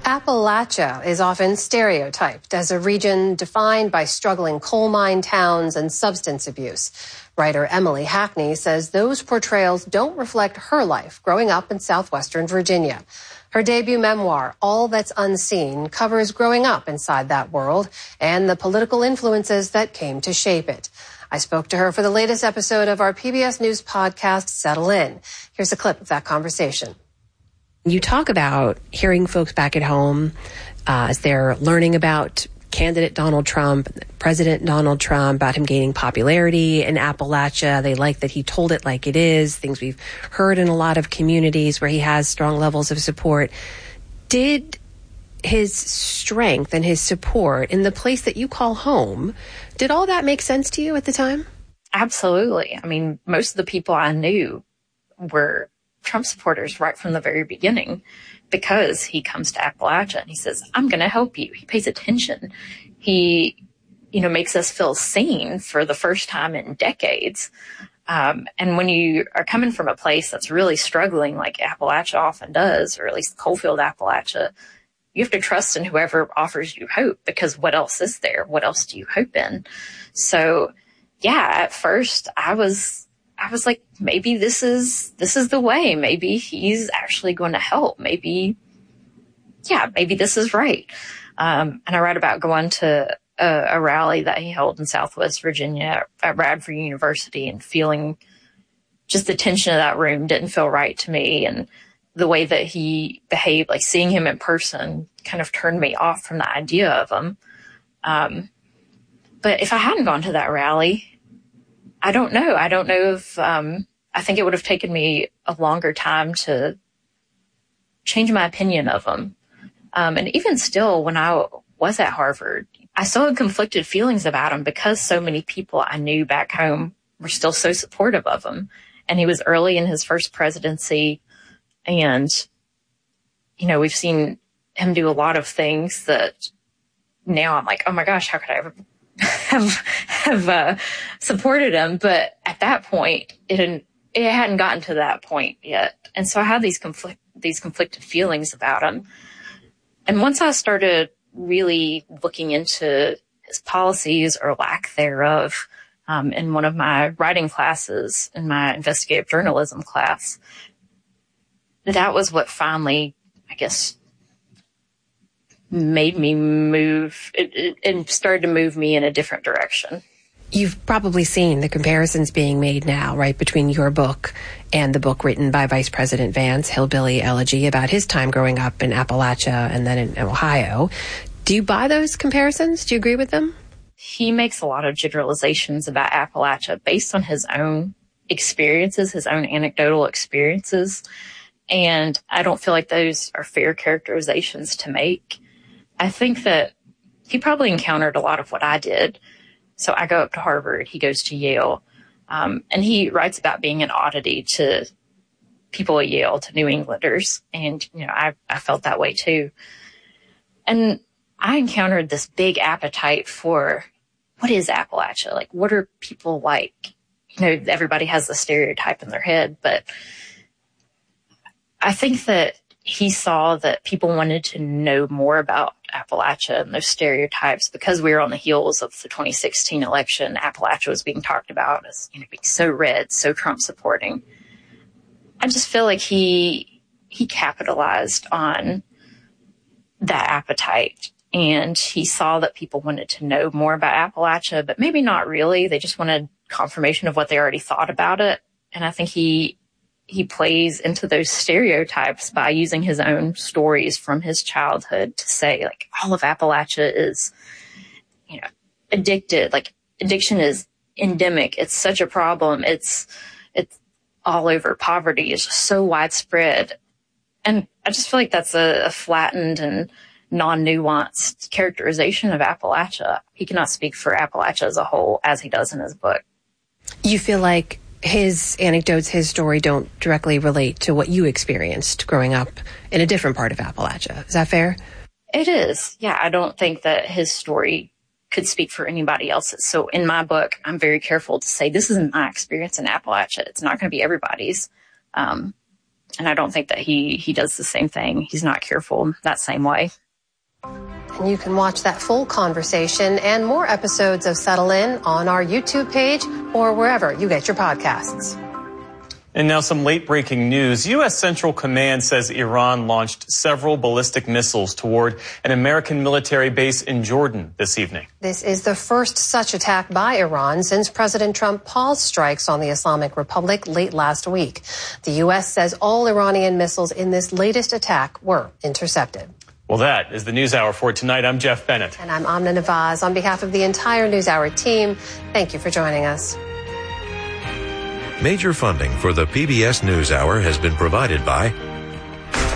Appalachia is often stereotyped as a region defined by struggling coal mine towns and substance abuse. Writer Emily Hackney says those portrayals don't reflect her life growing up in southwestern Virginia. Her debut memoir, All That's Unseen, covers growing up inside that world and the political influences that came to shape it. I spoke to her for the latest episode of our PBS News podcast, Settle In. Here's a clip of that conversation. You talk about hearing folks back at home as they're learning about candidate Donald Trump, President Donald Trump, about him gaining popularity in Appalachia. They like that he told it like it is, things we've heard in a lot of communities where he has strong levels of support. Did his strength and his support in the place that you call home, did all that make sense to you at the time? Absolutely. I mean, most of the people I knew were Trump supporters right from the very beginning, because he comes to Appalachia and he says, I'm going to help you. He pays attention. He, makes us feel seen for the first time in decades. And when you are coming from a place that's really struggling, like Appalachia often does, or at least coalfield Appalachia, you have to trust in whoever offers you hope, because what else is there? What else do you hope in? So yeah, at first I was like, maybe this is the way. Maybe he's actually going to help. Maybe this is right. And I write about going to a rally that he held in Southwest Virginia at Radford University and feeling just the tension of that room didn't feel right to me. And the way that he behaved, like seeing him in person, kind of turned me off from the idea of him. But if I hadn't gone to that rally, I don't know. I don't know if, I think it would have taken me a longer time to change my opinion of him. And even still, when I was at Harvard, I still had conflicted feelings about him because so many people I knew back home were still so supportive of him. And he was early in his first presidency. And, we've seen him do a lot of things that now I'm like, oh my gosh, how could I ever have supported him? But at that point, it hadn't gotten to that point yet. And so I had these conflicted feelings about him. And once I started really looking into his policies or lack thereof, in one of my writing classes, in my investigative journalism class, that was what finally, I guess, made me move and started to move me in a different direction. You've probably seen the comparisons being made now, right, between your book and the book written by Vice President Vance, Hillbilly Elegy, about his time growing up in Appalachia and then in Ohio. Do you buy those comparisons? Do you agree with them? He makes a lot of generalizations about Appalachia based on his own experiences, his own anecdotal experiences. And I don't feel like those are fair characterizations to make. I think that he probably encountered a lot of what I did. So I go up to Harvard, he goes to Yale, and he writes about being an oddity to people at Yale, to New Englanders. And, I felt that way too. And I encountered this big appetite for what is Appalachia? Like, what are people like? Everybody has the stereotype in their head, but I think that he saw that people wanted to know more about Appalachia and those stereotypes because we were on the heels of the 2016 election. Appalachia was being talked about as being so red, so Trump supporting. I just feel like he capitalized on that appetite, and he saw that people wanted to know more about Appalachia, but maybe not really. They just wanted confirmation of what they already thought about it. And I think he plays into those stereotypes by using his own stories from his childhood to say, like, all of Appalachia is, addicted. Like, addiction is endemic. It's such a problem. It's all over. Poverty is just so widespread. And I just feel like that's a flattened and non-nuanced characterization of Appalachia. He cannot speak for Appalachia as a whole, as he does in his book. You feel like his anecdotes, his story don't directly relate to what you experienced growing up in a different part of Appalachia. Is that fair? It is. Yeah, I don't think that his story could speak for anybody else's. So in my book, I'm very careful to say this isn't my experience in Appalachia. It's not going to be everybody's. And I don't think that he does the same thing. He's not careful that same way. And you can watch that full conversation and more episodes of Settle In on our YouTube page or wherever you get your podcasts. And now some late-breaking news. U.S. Central Command says Iran launched several ballistic missiles toward an American military base in Jordan this evening. This is the first such attack by Iran since President Trump paused strikes on the Islamic Republic late last week. The U.S. says all Iranian missiles in this latest attack were intercepted. Well, that is the NewsHour for tonight. I'm Jeff Bennett. And I'm Amna Nawaz. On behalf of the entire NewsHour team, thank you for joining us. Major funding for the PBS NewsHour has been provided by